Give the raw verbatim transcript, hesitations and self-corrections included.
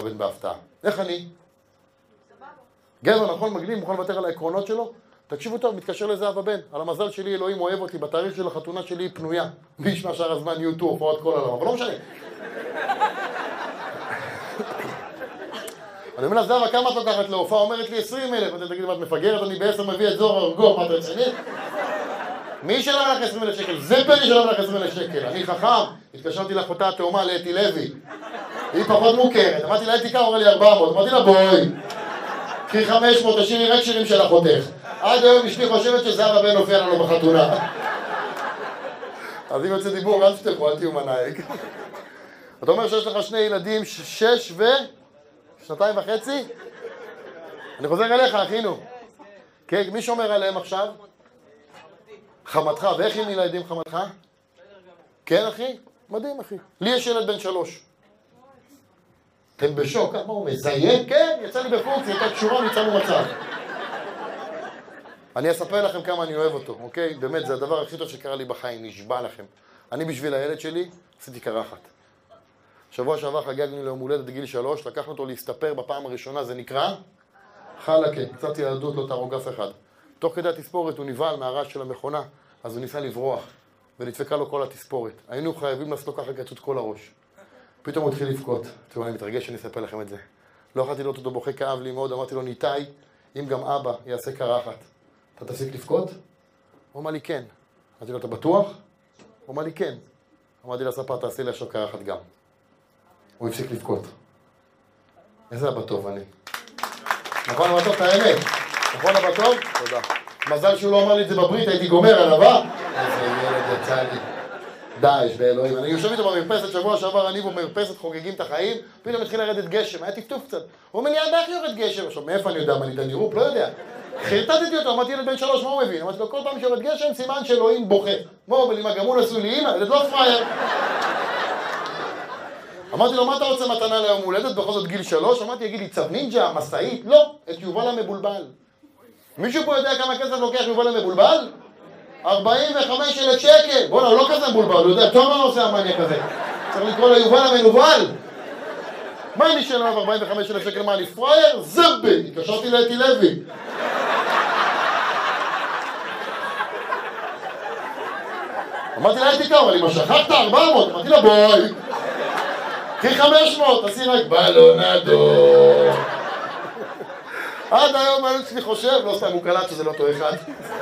הבן בהפתעה. איך אני? גבר, נכון, מגניב, מוכן לוותר על העקרונות שלו? תקשיבו טוב, מתקשר לזהב הבן. על המזל שלי, אלוהים אוהב אותי, בתאריך של החתונה שלי היא פנויה. מי ישמע שאר הזמן יהיו טוב, הופעות כל העולם, אבל לא משנה. אני אומר לה, זהבה, כמה את לוקחת להופעה? אומרת לי עשרים אלף. אתה תגיד, את מפגרת, אני בעשר מביא את זוהר ארגוב, מה אתה רצינית? מי שלם לך עשרים אלף שקל? זה פני שלם לך עשרים אלף שקל. אני חכם, התקשרתי לאחותה התאומה לאתי לוי. היא פחות מוכרת. אמרתי לה, אתי כמה, אומר לי ארבע מאות. אמרתי לה, בואי. קחי חמש מאות, תשאירי רק שירים של אחותך. עד היום אשתי חושבת שזהב הבן הופיע לנו בחתונה. אז אם יוצא דיבור, אל תשתכו, אל תהיו מנהיג. אתה אומר שיש לך שני ילדים, שש ו... שנתיים וחצי? אני חוזר אליך, אחינו. כן, מי שומר עליהם עכשיו? חמתך. ואיך עם ילדים חמתך? כן, אחי? מדהים, אחי. לי יש ילד בן שלוש. אתם בשוק, מה הוא מזיין? כן, יצא לי בפונקציה, הייתה קשורה, ניצלנו מצב. אני אספר לכם כמה אני אוהב אותו, אוקיי? באמת, זה הדבר הכי טוב שקרה לי בחיים, נשבע לכם. אני בשביל הילד שלי, עשיתי קרחת. שבוע שעבר חגגנו ליום הולדת בגיל שלוש, לקחנו אותו להסתפר בפעם הראשונה, זה נקרא חלקה, קצת ילדות, לא תהרוג אף אחד. תוך כדי התספורת הוא נבהל מהרעש של המכונה, אז הוא ניסה לברוח, ונדפקה לו כל התספורת. היינו חייבים לעשות לו ככה קצות כל הראש. פתאום הוא התחיל לבכות. תראו, אני מתרגש שאני אספר לכם את זה. לא יכולתי לראות אותו בוכה, כאב לי מאוד, אמרתי לו, ניתאי, אם גם אבא יעשה קרחת, אתה תפסיק לבכות? הוא אמר לי, כן. אמרתי לו, אתה בטוח? הוא אמר לי, כן. אמרתי לספר, תעשי לי עכשיו קרחת גם. הוא הפסיק לבכות. איזה אבא טוב אני. נכון אבא טוב, את האמת. נכון אבא טוב? תודה. מזל שהוא לא אמר לי את זה בברית, הייתי גומר עליו, אה? איזה ילד יצא לי. דאעש באלוהים. אני יושב איתו במרפסת, שבוע שעבר אני במרפסת חוגגים את החיים, פתאום התחיל לרדת גשם, היה טפטוף קצת. הוא אומר לי, עד איך יורד גשם? עכשיו, מאיפה אני יודע מה ניתן נירופ? לא יודע. חרטטתי אותו, אמרתי ילד בן שלוש, מה הוא מבין? אמרתי לו, כל פעם שיורד גשם, סימן שאלוהים בוכה. מה הוא אומר לי, מה, גם הוא נשוי לי אמא? ילד לא פרייר. אמרתי לו, מה אתה רוצה מתנה ליום הולדת? בכל זאת גיל שלוש? אמרתי, יגיד לי, צב נינג'ה, מסעית? לא, את יובל המבולבל. מישהו פה יודע כמה כסף לוקח יובל המבולבל? ארבעים וחמישה אלף שקל. בוא'נה, הוא לא כזה מבולבל, הוא יודע, טוב מה עושה המניה כזה. צריך לקרוא לו יובל המנובל. מה אני שאלה עליו ארבעים וחמישה אלף שקל? מה, אני פרייר? זבל! התקשרתי לאתי לוי. אמרתי לה, הייתי קרוב, אבל אם שכחת ארבע מאות, אמרתי לה, בואי. קחי חמש מאות, תעשי רק בלונדו. עד היום אני אצלי חושב, לא סתם הוא קלט שזה לא אותו אחד.